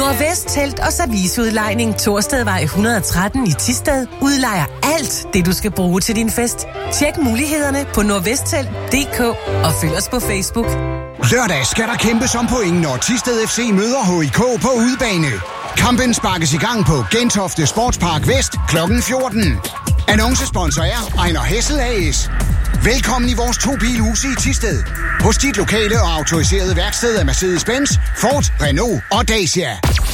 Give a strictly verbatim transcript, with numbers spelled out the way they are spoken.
Nordvest Telt og Serviceudlejning Torstedvej et hundrede og tretten i Thisted udlejer alt det, du skal bruge til din fest. Tjek mulighederne på nordvesttelt punktum d k og følg os på Facebook. Lørdag skal der kæmpes om point, når Thisted F C møder H I K på udebane. Kampen sparkes i gang på Gentofte Sportspark Vest klokken fjorten. Annoncesponsor er Ejner Hessel A S. Velkommen i vores to bilhuse i Thisted. Hos dit lokale og autoriserede værksted af Mercedes-Benz, Ford, Renault og Dacia.